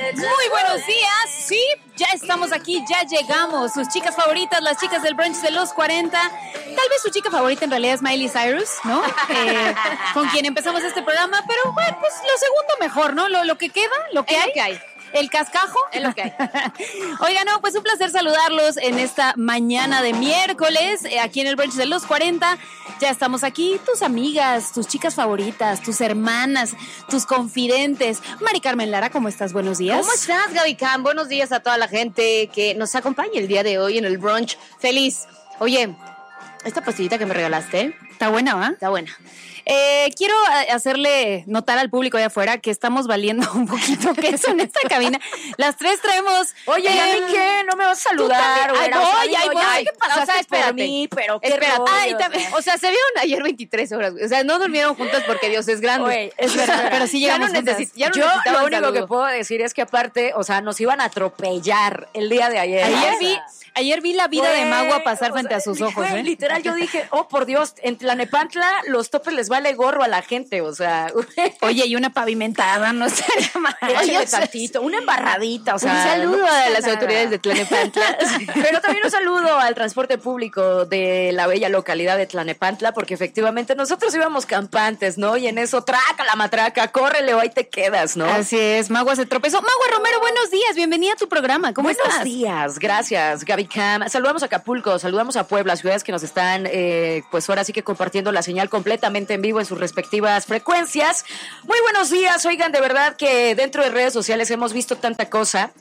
Muy buenos días, sí, ya estamos aquí, ya llegamos. Sus chicas favoritas, las chicas del brunch de los 40. Tal vez su chica favorita en realidad es Miley Cyrus, ¿no? Con quien empezamos este programa, pero bueno, pues lo segundo mejor, ¿no? Lo que queda, lo que hay. El cascajo. Es lo que hay. Oigan, no, pues un placer saludarlos en esta mañana de miércoles, aquí en el brunch de los 40. Ya estamos aquí, tus amigas, tus chicas favoritas, tus hermanas, tus confidentes. Mari Carmen Lara, ¿cómo estás? Buenos días. ¿Cómo estás, Gaby Cam? Buenos días a toda la gente que nos acompaña el día de hoy en el brunch. Feliz. Oye, esta pastillita que me regalaste. Está buena, ¿va? Está buena. Quiero hacerle notar al público allá afuera que estamos valiendo un poquito queso en esta cabina. Las tres traemos... Oye, ¿y a mí qué? ¿No me vas a saludar? Ahí voy. ¿Qué pasaste por mí? Pero qué Espérate. rollo, O sea, se vieron ayer 23 horas. O sea, no durmieron juntas porque Dios es grande. Güey, Es verdad, pero sí llegamos juntas. Ya no Yo necesitaban lo único saludo. que puedo decir es que aparte, o sea, nos iban a atropellar el día de ayer. Ayer vi la vida de Magua pasar frente a sus ojos, güey, ¿eh? Literal, yo dije, oh, por Dios, en Tlanepantla los topes les vale gorro a la gente, o sea. Oye, y una pavimentada, no estaría mal. Échale tantito, una embarradita, o sea. Un saludo no pasa a las nada. autoridades de Tlanepantla. Pero también un saludo al transporte público de la bella localidad de Tlanepantla, porque efectivamente nosotros íbamos campantes, ¿no? Y en eso, traca la matraca, córrele o ahí te quedas, ¿no? Así es, Magua se tropezó. Magua Romero, buenos días, bienvenida a tu programa. ¿Cómo Buenos estás? días, gracias, Gaby Cam. Saludamos a Acapulco, saludamos a Puebla, ciudades que nos están, pues ahora sí que compartiendo la señal completamente en vivo en sus respectivas frecuencias. Muy buenos días, oigan, de verdad que dentro de redes sociales hemos visto tanta cosa.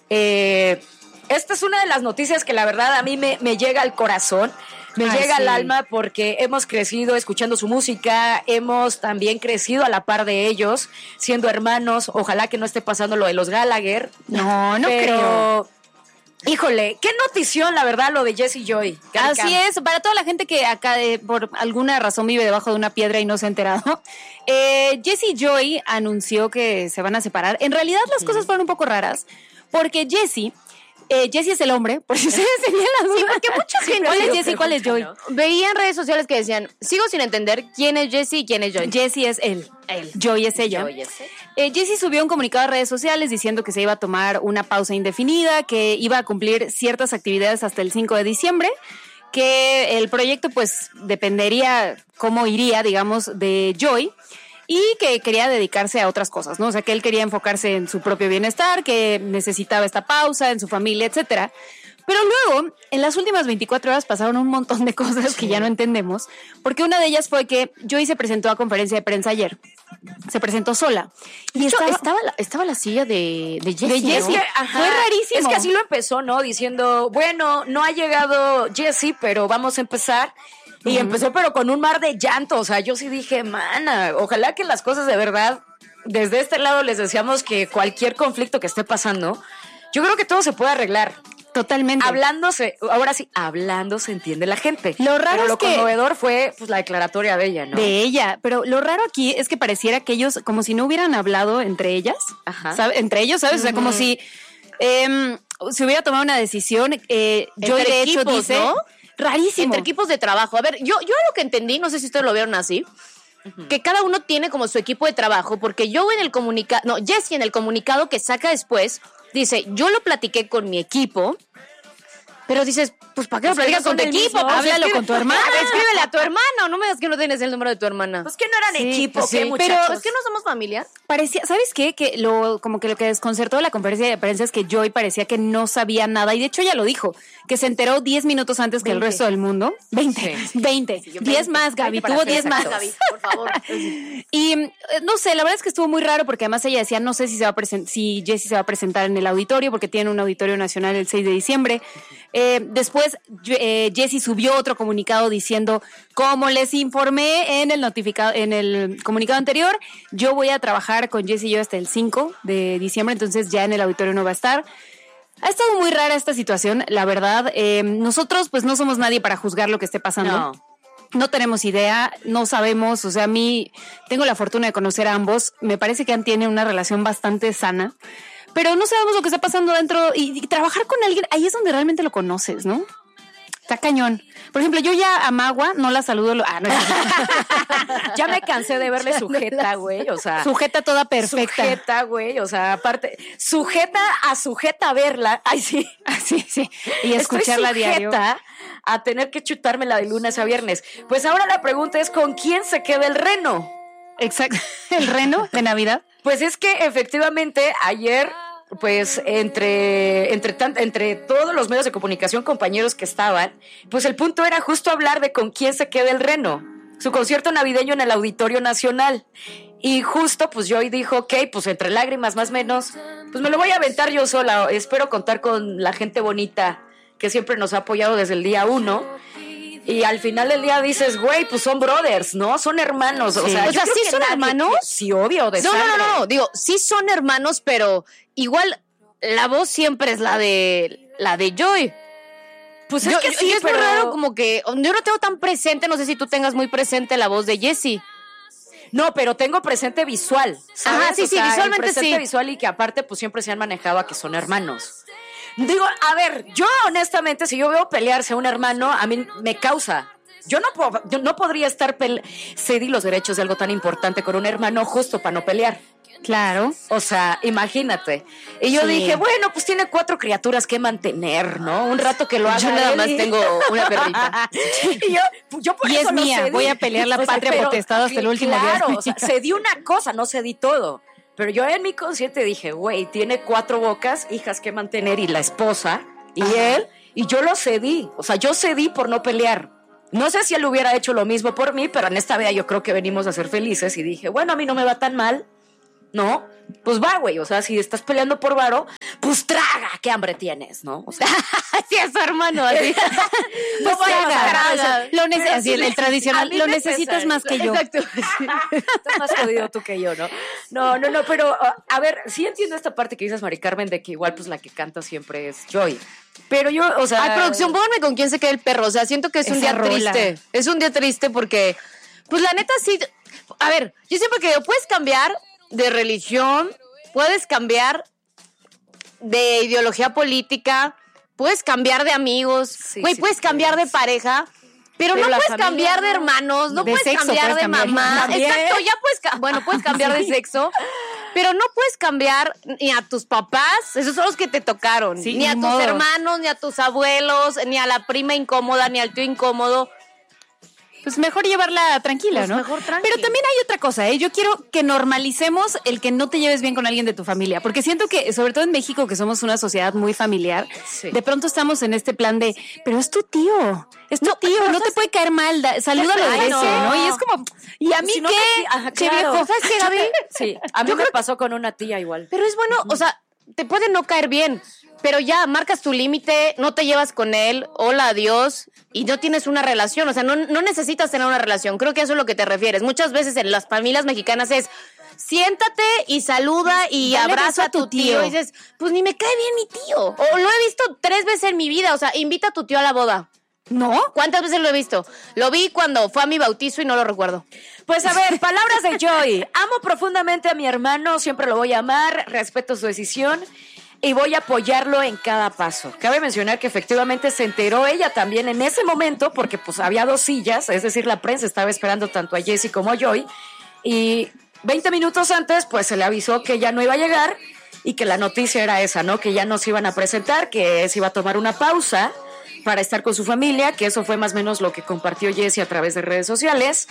Esta es una de las noticias que la verdad a mí me llega al corazón. Me llega al alma porque hemos crecido escuchando su música, hemos también crecido a la par de ellos, siendo hermanos. Ojalá que no esté pasando lo de los Gallagher. No Pero, creo. híjole, qué notición, la verdad, lo de Jessie Joy. Así es, para toda la gente que acá por alguna razón vive debajo de una piedra y no se ha enterado, Jessie Joy anunció que se van a separar. En realidad las cosas fueron un poco raras, porque Jessie es el hombre, por si ustedes tenían la duda. Sí, porque mucha gente... ¿Cuál es Jessie? ¿Cuál es Joy? Veía en redes sociales que decían, sigo sin entender quién es Jessie y quién es Joy. Jessie es él. Joy es ella. Jessie subió un comunicado a redes sociales diciendo que se iba a tomar una pausa indefinida, que iba a cumplir ciertas actividades hasta el 5 de diciembre, que el proyecto pues dependería cómo iría, digamos, de Joy, y que quería dedicarse a otras cosas, ¿no? O sea, que él quería enfocarse en su propio bienestar, que necesitaba esta pausa en su familia, etcétera. Pero luego, en las últimas 24 horas pasaron un montón de cosas que ya no entendemos, porque una de ellas fue que Joy se presentó a conferencia de prensa ayer. Se presentó sola. Y de hecho, estaba la silla de Jessie. De Jessie. ¿no? Ajá. Fue rarísimo. Es que así lo empezó, ¿no? Diciendo, bueno, no ha llegado Jessie, pero vamos a empezar. Y empezó, pero con un mar de llanto. O sea, yo sí dije, mana, ojalá que las cosas de verdad, desde este lado les deseamos que cualquier conflicto que esté pasando, yo creo que todo se puede arreglar. Totalmente. Ahora sí, hablando se entiende la gente. Lo raro pero es lo que... conmovedor fue pues la declaratoria de ella, ¿no? De ella, pero lo raro aquí es que pareciera que ellos, como si no hubieran hablado entre ellas, entre ellos, ¿sabes? O sea, como si se hubiera tomado una decisión. Joy de hecho equipos, dice, ¿no? rarísimo. Entre equipos de trabajo. A ver, yo lo que entendí, no sé si ustedes lo vieron así, que cada uno tiene como su equipo de trabajo, porque Jessie en el comunicado que saca después, dice, yo lo platiqué con mi equipo, pero dices, pues ¿para qué lo platicas con tu equipo? Pues, háblalo con tu hermana. Escríbele a tu hermano, no me digas que no tienes el número de tu hermana. Pues que no eran Sí, equipo, sí, ¿qué, pero muchachos? Pues que no somos familia. Parecía, ¿sabes qué? Que lo que desconcertó de la conferencia de prensa es que Joy parecía que no sabía nada, y de hecho ella lo dijo, que se enteró 10 minutos antes que el resto del mundo. 20. 10 más, Gaby, tuvo 10 más. Gaby, por favor. Y no sé, la verdad es que estuvo muy raro porque además ella decía, no sé si si Jessie se va a presentar en el auditorio, porque tiene un auditorio nacional el 6 de diciembre. Después Jessie subió otro comunicado diciendo, como les informé en el comunicado anterior, yo voy a trabajar con Jessie y yo hasta el 5 de diciembre, entonces ya en el auditorio no va a estar. Ha estado muy rara esta situación, la verdad. Nosotros pues no somos nadie para juzgar lo que esté pasando. No tenemos idea, no sabemos, o sea, a mí tengo la fortuna de conocer a ambos, me parece que tienen una relación bastante sana, pero no sabemos lo que está pasando dentro y trabajar con alguien, ahí es donde realmente lo conoces, ¿no? Está cañón. Por ejemplo, yo ya a Magua no la saludo. No. Ya me cansé de verle sujeta, güey. O sea, sujeta toda perfecta. Sujeta, güey. O sea, aparte, sujeta a verla. Ay, sí. Sí. Y escucharla a diario. A tener que chutármela de lunes a viernes. Pues ahora la pregunta es, ¿con quién se queda el reno? Exacto. ¿El reno de Navidad? Pues es que efectivamente ayer, pues entre todos los medios de comunicación, compañeros que estaban, pues el punto era justo hablar de con quién se queda el reno. Su concierto navideño en el Auditorio Nacional. Y justo, pues Joy dijo, ok, pues entre lágrimas más o menos, pues me lo voy a aventar yo sola. Espero contar con la gente bonita que siempre nos ha apoyado desde el día 1. Y al final del día dices, güey, pues son brothers, ¿no? Son hermanos. O sea, ¿sí son hermanos? Sí, obvio, de sangre. No. Digo, sí son hermanos, pero igual la voz siempre es la de Joy. Pues es que sí, es muy raro, como que yo no tengo tan presente, no sé si tú tengas muy presente la voz de Jessie. No, pero tengo presente visual, ¿sabes? Ajá, sí, visualmente presente sí. visual y que aparte pues siempre se han manejado a que son hermanos. Digo, a ver, yo honestamente, si yo veo pelearse a un hermano, a mí me causa. Yo no podría estar cedí los derechos de algo tan importante con un hermano justo para no pelear. Claro. O sea, imagínate. Y yo dije, bueno, pues tiene 4 criaturas que mantener, ¿no? Un rato que lo haga. Yo nada más tengo una perrita. Y yo por y eso es mía, cedí. voy a pelear la patria potestad hasta el último día. Claro, o sea, cedí una cosa, no cedí todo. Pero yo en mi consciente dije, güey, tiene 4 bocas, hijas que mantener y la esposa y él, y yo lo cedí. O sea, yo cedí por no pelear. No sé si él hubiera hecho lo mismo por mí, pero en esta vida yo creo que venimos a ser felices y dije, bueno, a mí no me va tan mal, ¿no? Pues va, güey, o sea, si estás peleando por varo, pues traga, qué hambre tienes, ¿no? O sea, así es su hermano, así. Pues traga. Así El tradicional, lo necesitas más que yo. Exacto. Estás más jodido tú que yo, ¿no? No, pero a ver, sí entiendo esta parte que dices, Mari Carmen, de que igual pues la que canta siempre es Joy. Pero yo, o sea... Ay, producción, pónganme con quién se queda el perro. O sea, siento que es un día triste. Es un día triste porque, pues la neta sí... A ver, yo siempre que puedes cambiar de religión, puedes cambiar de ideología política, puedes cambiar de amigos, puedes cambiar de pareja, pero no puedes cambiar de hermanos, no puedes cambiar de mamá. Exacto, ya puedes cambiar de sexo, pero no puedes cambiar ni a tus papás, esos son los que te tocaron, ni a tus hermanos, ni a tus abuelos, ni a la prima incómoda, ni al tío incómodo. Pues mejor llevarla tranquila, pues ¿no? Mejor tranquila. Pero también hay otra cosa, ¿eh? Yo quiero que normalicemos el que no te lleves bien con alguien de tu familia, porque siento que, sobre todo en México, que somos una sociedad muy familiar, de pronto estamos en este plan de, pero es tu tío, no te puede caer mal, salúdalo de ese, ¿no? Y es como, ¿y a mí si no qué? Che viejo, ¿sabes qué, Gaby? Sí, a mí me pasó con una tía igual. Pero es bueno, o sea, te puede no caer bien, pero ya marcas tu límite, no te llevas con él, hola, adiós, y no tienes una relación. O sea, no necesitas tener una relación. Creo que eso es lo que te refieres. Muchas veces en las familias mexicanas es, siéntate y saluda y dale abraza a tu tío. Y tío. dices, pues ni me cae bien mi tío. O lo he visto 3 veces en mi vida. O sea, invita a tu tío a la boda. ¿No? ¿Cuántas veces lo he visto? Lo vi cuando fue a mi bautizo y no lo recuerdo. Pues a ver, palabras de Joy. Amo profundamente a mi hermano, siempre lo voy a amar, respeto su decisión y voy a apoyarlo en cada paso. Cabe mencionar que efectivamente se enteró ella también en ese momento porque pues había 2 sillas, es decir, la prensa estaba esperando tanto a Jessie como a Joy y 20 minutos antes pues se le avisó que ya no iba a llegar y que la noticia era esa, ¿no? Que ya no se iban a presentar, que se iba a tomar una pausa para estar con su familia, que eso fue más o menos lo que compartió Jessie a través de redes sociales.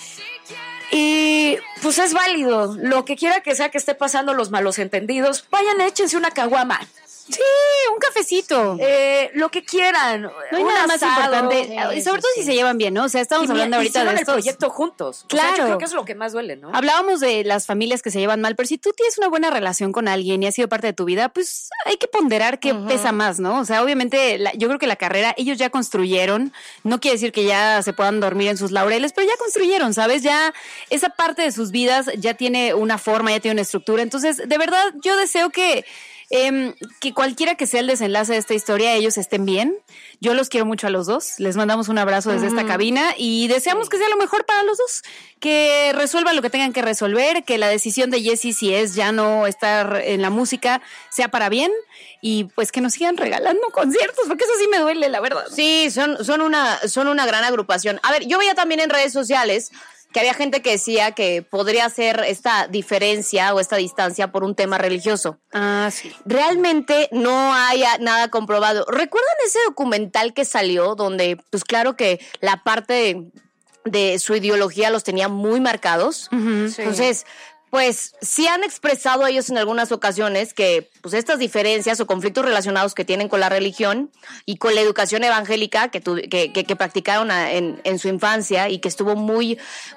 Y pues es válido, lo que quiera que sea que esté pasando los malos entendidos, vayan, échense una caguama. Sí, un cafecito. Lo que quieran. No hay nada más importante, sobre todo si se llevan bien, ¿no? O sea, estamos hablando ahorita de el estos proyecto juntos. Claro. O sea, yo creo que eso es lo que más duele, ¿no? Hablábamos de las familias que se llevan mal, pero si tú tienes una buena relación con alguien y ha sido parte de tu vida, pues hay que ponderar qué pesa más, ¿no? O sea, obviamente yo creo que la carrera ellos ya construyeron, no quiere decir que ya se puedan dormir en sus laureles, pero ya construyeron, ¿sabes? Ya esa parte de sus vidas ya tiene una forma, ya tiene una estructura. Entonces, de verdad, yo deseo que Que cualquiera que sea el desenlace de esta historia, ellos estén bien. Yo los quiero mucho a los dos. Les mandamos un abrazo desde esta cabina y deseamos que sea lo mejor para los dos. Que resuelvan lo que tengan que resolver, que la decisión de Jessie, si es ya no estar en la música, sea para bien y pues que nos sigan regalando conciertos, porque eso sí me duele, la verdad. Sí, son una gran agrupación. A ver, yo veía también en redes sociales que había gente que decía que podría ser esta diferencia o esta distancia por un tema religioso. Ah, sí. Realmente no hay nada comprobado. ¿Recuerdan ese documental que salió donde, pues claro que la parte de su ideología los tenía muy marcados? Uh-huh. Sí. Entonces, pues sí han expresado ellos en algunas ocasiones que pues estas diferencias o conflictos relacionados que tienen con la religión y con la educación evangélica que practicaron en su infancia y que estuvo muy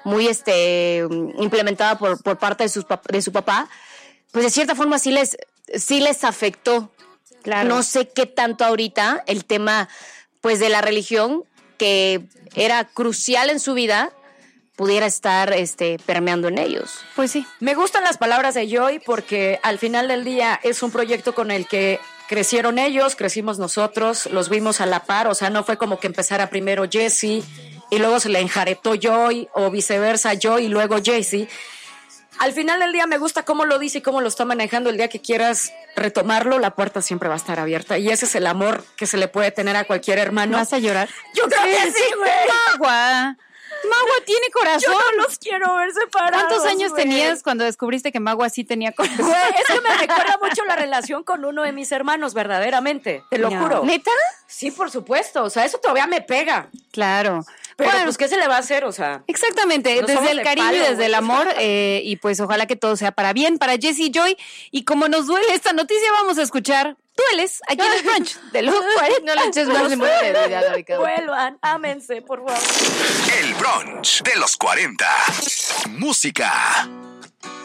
implementada por parte de su papá, pues de cierta forma sí les afectó. Claro. No sé qué tanto ahorita el tema pues de la religión, que era crucial en su vida, pudiera estar permeando en ellos. Pues sí. Me gustan las palabras de Joy porque al final del día es un proyecto con el que crecieron ellos, crecimos nosotros, los vimos a la par, o sea, no fue como que empezara primero Jessie y luego se le enjaretó Joy o viceversa Joy y luego Jessie. Al final del día me gusta cómo lo dice y cómo lo está manejando. El día que quieras retomarlo, la puerta siempre va a estar abierta. Y ese es el amor que se le puede tener a cualquier hermano. ¿Vas a llorar? Yo creo que sí, güey. Magua tiene corazón. Yo no los quiero ver separados. ¿Cuántos años güey? tenías cuando descubriste que Magua sí tenía corazón? Güey, es que me recuerda mucho la relación con uno de mis hermanos, verdaderamente. Te lo juro. ¿Neta? Sí, por supuesto. O sea, eso todavía me pega. Claro. Pero, Bueno, pues, ¿qué se le va a hacer? O sea, exactamente, no desde somos el de cariño y palo, desde el amor, y pues ojalá que todo sea para bien, para Jessie y Joy. Y como nos duele esta noticia, vamos a escuchar Dueles aquí en el brunch de los 40. No le eches más de vuelvan, ámense, por favor. El brunch de los 40. Música.